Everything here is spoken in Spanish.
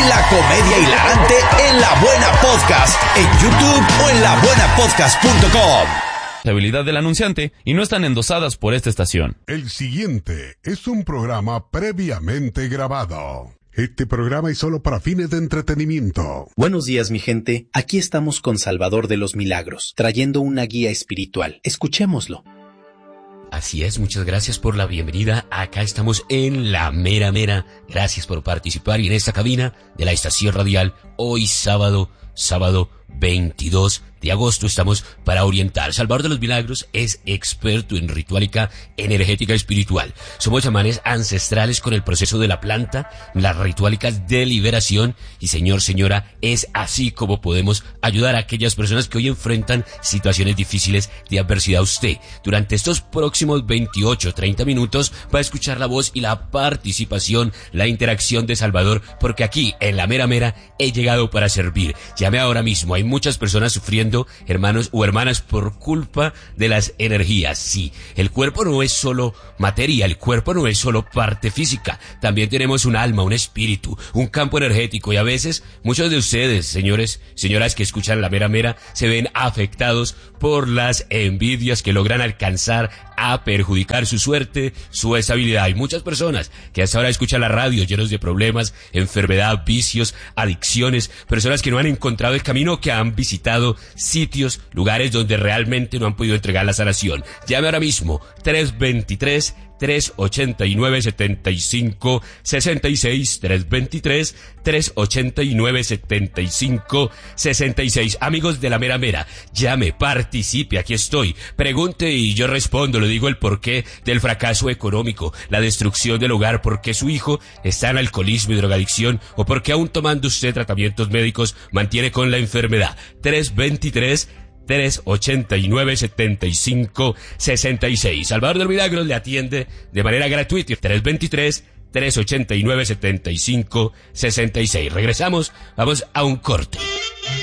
La comedia hilarante en La Buena Podcast, en YouTube o en labuenapodcast.com. La habilidad del anunciante y no están endosadas por esta estación. El siguiente es un programa previamente grabado. Este programa es solo para fines de entretenimiento. Buenos días, mi gente. Aquí estamos con Salvador de los Milagros, trayendo una guía espiritual. Escuchémoslo. Así es, muchas gracias por la bienvenida. Acá estamos en La Mera Mera. Gracias por participar y en esta cabina de la estación radial. Hoy sábado 22 de agosto estamos para orientar. Salvador de los Milagros es experto en ritualica energética espiritual. Somos chamanes ancestrales con el proceso de la planta, las ritualicas de liberación y señora, es así como podemos ayudar a aquellas personas que hoy enfrentan situaciones difíciles de adversidad. Usted, durante estos próximos 28-30 minutos, va a escuchar la voz y la participación, la interacción de Salvador, porque aquí en La Mera Mera he llegado para servir. Llame ahora mismo, hay muchas personas sufriendo, hermanos o hermanas, por culpa de las energías. Sí, el cuerpo no es solo materia, el cuerpo no es solo parte física, también tenemos un alma, un espíritu, un campo energético, y a veces muchos de ustedes, señoras que escuchan La Mera Mera, se ven afectados por las envidias que logran alcanzar a perjudicar su suerte, su estabilidad. Hay muchas personas que hasta ahora escuchan la radio llenos de problemas, enfermedad, vicios, adicciones, personas que no han encontrado el camino, que han visitado sitios, lugares donde realmente no han podido entregar la sanación. Llame ahora mismo, 323-389-7566, 323-389-7566. Amigos de La Mera Mera, llame, participe, aquí estoy, pregunte y yo respondo. Le digo el porqué del fracaso económico, la destrucción del hogar, por qué su hijo está en alcoholismo y drogadicción, o por qué aún tomando usted tratamientos médicos mantiene con la enfermedad. 323-389-7566. Salvador de los Milagros le atiende de manera gratuita. 323-389-7566. Regresamos, vamos a un corte.